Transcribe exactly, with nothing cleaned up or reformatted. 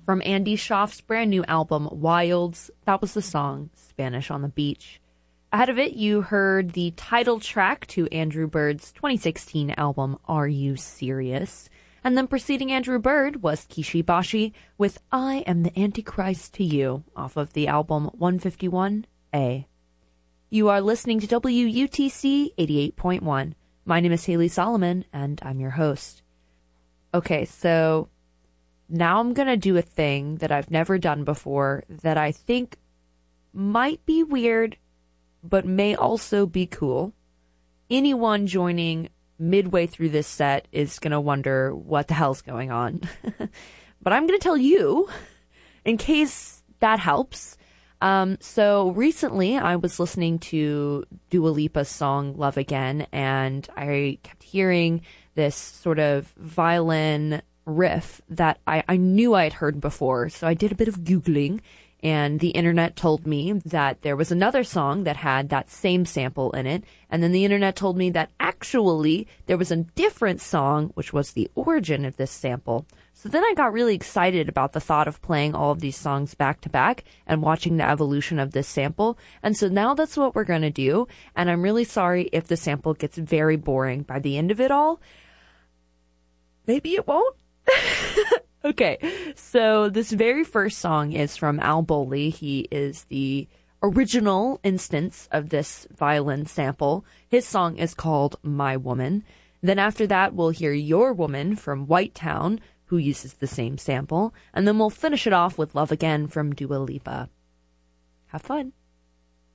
From Andy Schaaf's brand new album, Wilds, that was the song Spanish on the Beach. Ahead of it, you heard the title track to Andrew Bird's twenty sixteen album, Are You Serious? And then preceding Andrew Bird was Kishi Bashi with I Am the Antichrist to You, off of the album one fifty-one A. You are listening to W U T C eighty-eight point one. My name is Haley Solomon, and I'm your host. Okay, so now I'm going to do a thing that I've never done before that I think might be weird, but may also be cool. Anyone joining midway through this set is going to wonder what the hell's going on. But I'm going to tell you, in case that helps. Um, so recently I was listening to Dua Lipa's song Love Again, and I kept hearing this sort of violin riff that I, I knew I had heard before. So I did a bit of Googling, and the internet told me that there was another song that had that same sample in it. And then the internet told me that actually there was a different song, which was the origin of this sample. So then I got really excited about the thought of playing all of these songs back to back and watching the evolution of this sample. And so now that's what we're going to do. And I'm really sorry if the sample gets very boring by the end of it all. Maybe it won't. Okay, so this very first song is from Al Bowley. He is the original instance of this violin sample. His song is called My Woman. Then after that, we'll hear Your Woman from White Town, who uses the same sample. And then we'll finish it off with Love Again from Dua Lipa. Have fun.